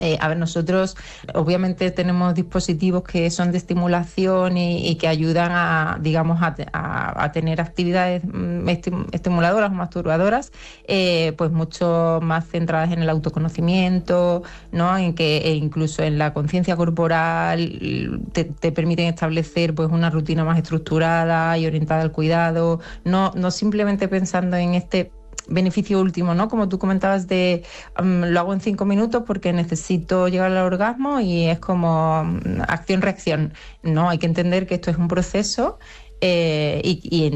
A ver, nosotros obviamente tenemos dispositivos que son de estimulación y que ayudan a, digamos, a tener actividades estimuladoras o masturbadoras, pues mucho más centradas en el autoconocimiento, ¿no? En que incluso en la conciencia corporal te permiten establecer pues una rutina más estructurada y orientada al cuidado, no simplemente pensando en este beneficio último, ¿no? Como tú comentabas lo hago en 5 minutos porque necesito llegar al orgasmo y es como acción-reacción. No, hay que entender que esto es un proceso y